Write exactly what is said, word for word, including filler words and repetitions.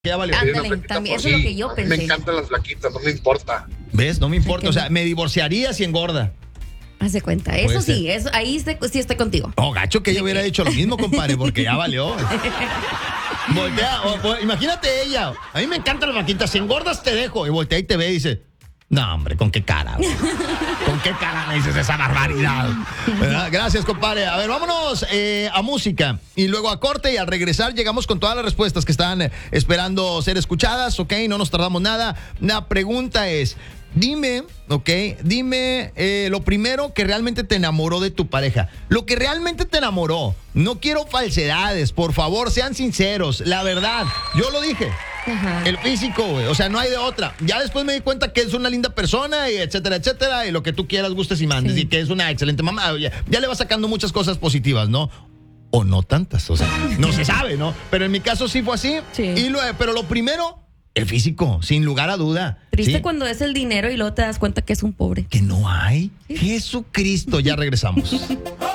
Ya valió. Ándale, también, eso es lo que yo pensé. Me encantan las flaquitas, no me importa. ¿Ves? No me importa. O sea, me divorciaría si engorda. Haz de cuenta. Eso Puede sí, ser. eso, ahí sí sí estoy contigo. Oh, gacho que ella hubiera dicho lo mismo, compadre, porque ya valió. Voltea, o- o- imagínate ella. A mí me encantan las vaquitas. Si engordas, te dejo. Y voltea y te ve y dice: no, hombre, ¿con qué cara? güey? ¿Con qué cara me dices esa barbaridad? ¿Verdad? Gracias, compadre. A ver, vámonos eh, a música y luego a corte, y al regresar llegamos con todas las respuestas que están eh, esperando ser escuchadas, ¿ok? No nos tardamos nada. La pregunta es, dime, ¿ok? Dime eh, lo primero que realmente te enamoró de tu pareja. Lo que realmente te enamoró. No quiero falsedades, por favor, sean sinceros. La verdad, yo lo dije. Ajá. El físico, güey. O sea, no hay de otra. Ya después me di cuenta que es una linda persona, y etcétera, etcétera. Y lo que tú quieras, gustes y mandes. Sí. Y que es una excelente mamá. Ya, ya le va sacando muchas cosas positivas, ¿no? O no tantas. O sea, no se sabe, ¿no? Pero en mi caso sí fue así. Sí. Y lo, pero lo primero, el físico, sin lugar a duda. Triste ¿sí? cuando es el dinero y luego te das cuenta que es un pobre. Que no hay. Jesucristo, ya regresamos.